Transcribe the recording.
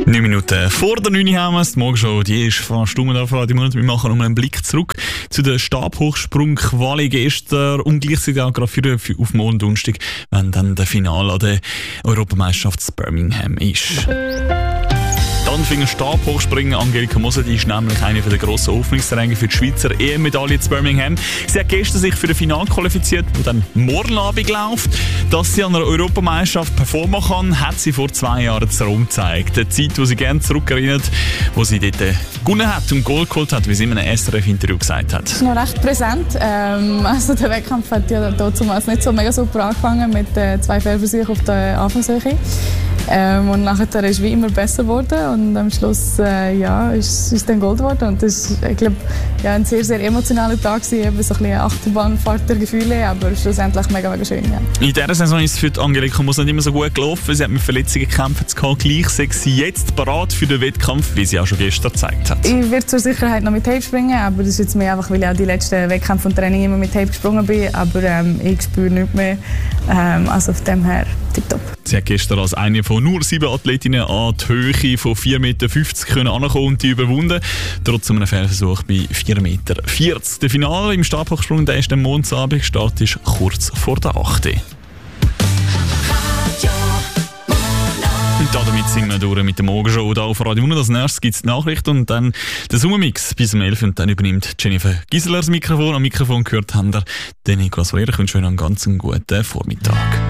9 Minuten vor der 9 haben wir es. Die Morgenshow, die ist fast um auf Radio Mund. Wir machen nochmal einen Blick zurück zu der Stabhochsprung-Quali gestern und gleichzeitig auch gerade auf morgen Donnerstag, wenn dann der Finale an der Europameisterschaft Birmingham ist. Dann fing Stabhochspringen. Angelika Moser, die ist nämlich eine der grossen Hoffnungsträger für die Schweizer EM-Medaille zu Birmingham. Sie hat gestern sich für das Finale qualifiziert, das dann morgen Abend läuft. Dass sie an einer Europameisterschaft performen kann, hat sie vor 2 Jahren zu Rom gezeigt. Eine Zeit, die sie gerne zurückerinnert, wo sie dort gewonnen hat und Gold geholt hat, wie sie in einem SRF-Interview gesagt hat. Das ist noch recht präsent. Also der Wettkampf hat ja damals nicht so mega super angefangen mit 2 Fehlversuchen auf der Anfangshöhe. Und nachher ist wie immer besser geworden und am Schluss ist dann Gold geworden. Und das ist, ich glaube, ein sehr, sehr emotionaler Tag gewesen, eben so ein bisschen Achterbahnfahrt der Gefühle, aber schlussendlich mega, mega schön. Ja. In dieser Saison ist es für Angelika Moser nicht immer so gut gelaufen. Sie hat mit Verletzungen gekämpft. Gleich sei sie jetzt bereit für den Wettkampf, wie sie auch schon gestern gezeigt hat. Ich werde zur Sicherheit noch mit Tape springen, aber das ist jetzt mehr einfach, weil ich auch die letzten Wettkämpfe und Training immer mit Tape gesprungen bin. Aber ich spüre nichts mehr. Also auf dem her tipptopp. Sie hat gestern als eine von nur 7 Athletinnen an die Höhe von 4,50 Meter ankommen und die überwunden. Trotz einem Fehlversuch bei 4,40 Meter. Der Finale im Stabhochsprung, der ist am Montagabend. Start ist kurz vor der 8. Und damit sind wir durch mit der Morgenshow hier auf Radio Mund. Als nächstes gibt es die Nachrichten und dann der Sommermix bis um 11 und dann übernimmt Jennifer Gisler das Mikrofon. Am Mikrofon gehört haben wir den Niklas Valera. Ich wünsche euch einen ganz guten Vormittag.